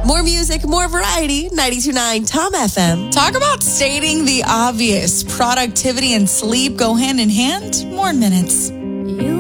More music, more variety. 92.9 Tom FM. Talk about stating the obvious. Productivity and sleep go hand in hand. More in minutes.